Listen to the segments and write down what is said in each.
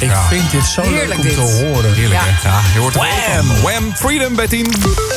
Ik vind dit zo leuk om te horen. Heerlijk, hè? Ja, je hoort Wham! Freedom bij 10.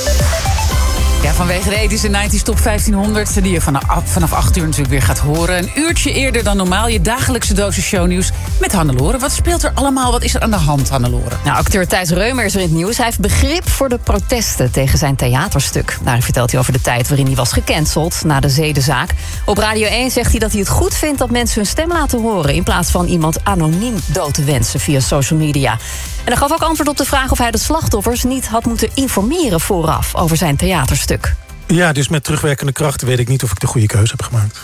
Ja, vanwege de 80s en 90s top 1500... die je vanaf 8 uur natuurlijk weer gaat horen. Een uurtje eerder dan normaal. Je dagelijkse dosis shownieuws met Hannelore. Wat speelt er allemaal? Wat is er aan de hand, Hannelore? Nou, acteur Thijs Reumer is er in het nieuws. Hij heeft begrip voor de protesten tegen zijn theaterstuk. Daar vertelt hij over de tijd waarin hij was gecanceld na de zedenzaak. Op Radio 1 zegt hij dat hij het goed vindt dat mensen hun stem laten horen... in plaats van iemand anoniem dood te wensen via social media. En hij gaf ook antwoord op de vraag of hij de slachtoffers niet had moeten informeren vooraf over zijn theaterstuk. Ja, dus met terugwerkende krachten weet ik niet of ik de goede keuze heb gemaakt.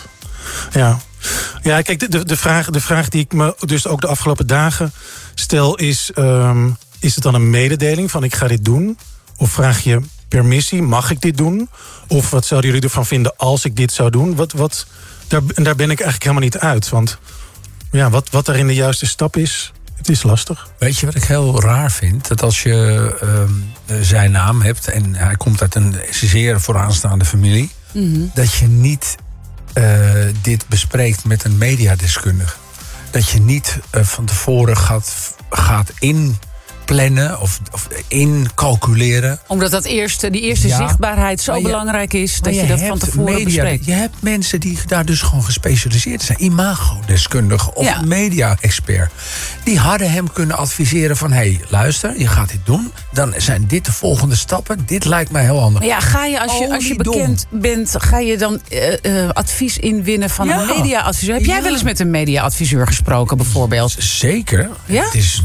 Ja, kijk, de vraag die ik me dus ook de afgelopen dagen stel is... is het dan een mededeling van ik ga dit doen? Of vraag je permissie, mag ik dit doen? Of wat zouden jullie ervan vinden als ik dit zou doen? Daar ben ik eigenlijk helemaal niet uit. Want ja, wat daarin de juiste stap is... Het is lastig. Weet je wat ik heel raar vind? Dat als je zijn naam hebt... en hij komt uit een zeer vooraanstaande familie... dat je niet dit bespreekt met een mediadeskundige. Dat je niet van tevoren gaat inplannen of incalculeren. Omdat die eerste zichtbaarheid zo belangrijk is... dat je dat van tevoren bespreekt. Je hebt mensen die daar dus gewoon gespecialiseerd zijn. Imagodeskundige of media-expert. Die hadden hem kunnen adviseren van... hé, luister, je gaat dit doen. Dan zijn dit de volgende stappen. Dit lijkt mij heel handig. Maar ja, ga je als je bekend bent... ga je dan advies inwinnen van een media-adviseur? Heb jij wel eens met een media-adviseur gesproken, bijvoorbeeld? Zeker. Ja? Het is,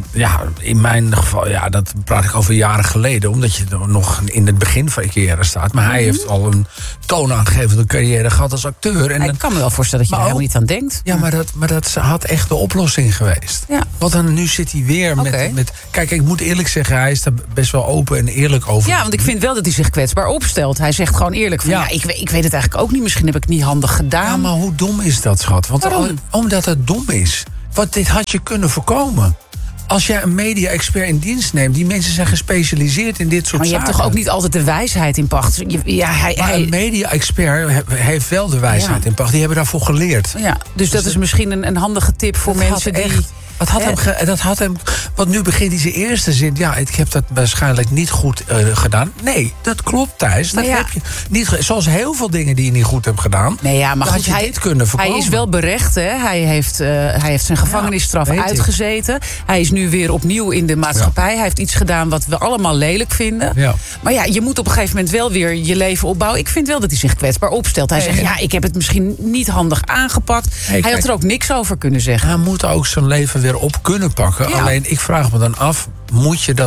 in mijn geval... dat praat ik over jaren geleden... omdat je nog in het begin van je carrière staat. Maar hij heeft al een toonaangevende carrière gehad als acteur. En ik kan me wel voorstellen dat je er helemaal niet aan denkt. Ja, maar dat had echt de oplossing geweest. Ja. Want dan nu zit hij weer met... Kijk, ik moet eerlijk zeggen, hij is daar best wel open en eerlijk over. Ja, want ik vind wel dat hij zich kwetsbaar opstelt. Hij zegt gewoon eerlijk van, ik weet het eigenlijk ook niet. Misschien heb ik het niet handig gedaan. Ja, maar hoe dom is dat, schat? Want omdat het dom is. Want dit had je kunnen voorkomen. Als jij een media-expert in dienst neemt... die mensen zijn gespecialiseerd in dit soort zaken. Maar je hebt toch ook niet altijd de wijsheid in pacht? Een media-expert heeft wel de wijsheid in pacht. Die hebben daarvoor geleerd. Ja, dus dat is misschien een handige tip voor mensen die... Dat had hem. Want nu begint hij zijn eerste zin. Ja, ik heb dat waarschijnlijk niet goed gedaan. Nee, dat klopt, Thijs. Dat heb je niet. Zoals heel veel dingen die je niet goed hebt gedaan. Nee, ja, maar goed, dit kunnen voorkomen. Hij is wel berecht, hè? Hij heeft zijn gevangenisstraf uitgezeten. Hij is nu weer opnieuw in de maatschappij. Hij heeft iets gedaan wat we allemaal lelijk vinden. Ja. Maar ja, je moet op een gegeven moment wel weer je leven opbouwen. Ik vind wel dat hij zich kwetsbaar opstelt. Hij zegt, ik heb het misschien niet handig aangepakt. Hij had er ook niks over kunnen zeggen. Hij moet ook zijn leven weer op kunnen pakken. Ja. Alleen, ik vraag me dan af, moet je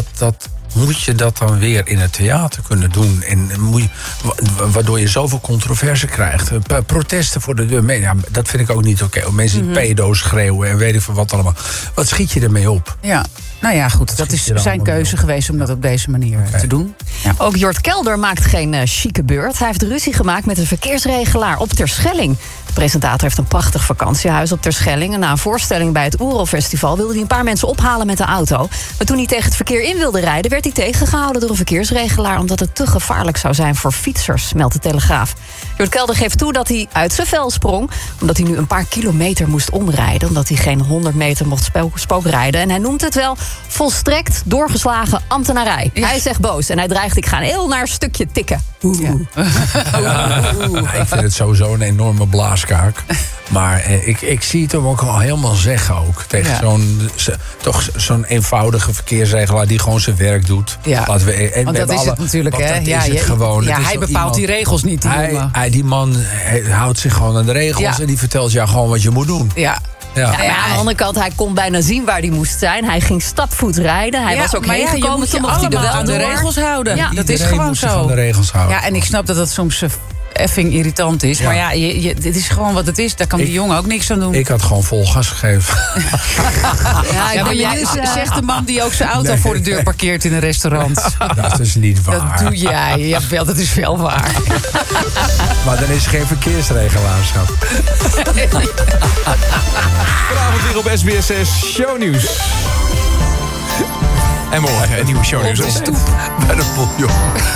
dat dan weer in het theater kunnen doen? En waardoor je zoveel controverse krijgt. Protesten voor de deur. Ja, dat vind ik ook niet oké. Mensen die pedo's schreeuwen en weet ik veel wat allemaal. Wat schiet je ermee op? Ja. Nou ja, goed, dat is zijn keuze geweest om dat op deze manier te doen. Ja. Ook Jort Kelder maakt geen chique beurt. Hij heeft ruzie gemaakt met een verkeersregelaar op Terschelling. De presentator heeft een prachtig vakantiehuis op Terschelling. En na een voorstelling bij het Oerolfestival wilde hij een paar mensen ophalen met de auto. Maar toen hij tegen het verkeer in wilde rijden, werd hij tegengehouden door een verkeersregelaar, omdat het te gevaarlijk zou zijn voor fietsers, meldt de Telegraaf. Jort Kelder geeft toe dat hij uit zijn vel sprong, omdat hij nu een paar kilometer moest omrijden, omdat hij geen 100 meter mocht spookrijden. En hij noemt het wel volstrekt doorgeslagen ambtenarij. Ja. Hij is echt boos en hij dreigt, ik ga een heel naar stukje tikken. Ja. Ik vind het sowieso een enorme blaaskaak. Maar ik zie het hem ook al helemaal zeggen ook. Tegen zo'n eenvoudige verkeersregelaar die gewoon zijn werk doet. Ja. Want dat is het natuurlijk, hè? Hij bepaalt die regels niet. Die man houdt zich gewoon aan de regels en die vertelt jou gewoon wat je moet doen. Ja. Ja. Maar aan de andere kant, hij kon bijna zien waar hij moest zijn. Hij ging stapvoet rijden. Hij was ook heen gekomen. Toen mocht hij er wel aan de regels houden. Ja. Dat is gewoon zo. Aan de regels houden. Ja, en ik snap dat dat soms effing irritant is. Ja. Maar ja, dit is gewoon wat het is. Daar kan die jongen ook niks aan doen. Ik had gewoon vol gas gegeven. Zegt de man die ook zijn auto voor de deur parkeert in een restaurant. Dat is niet waar. Dat doe jij. Jawel, dat is wel waar. Maar dan is er geen verkeersregelaarschap. Vanavond weer op SBS6 Shownieuws. En morgen een nieuwe shownieuws. Bij de bouillon.